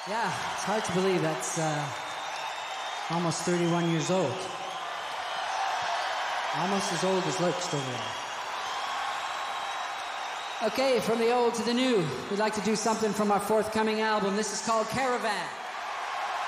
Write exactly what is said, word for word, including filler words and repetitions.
Yeah, it's hard to believe that's uh, almost thirty-one years old. Almost as old as Lurk still there. Okay, from the old to the new, we'd like to do something from our forthcoming album. This is called Caravan.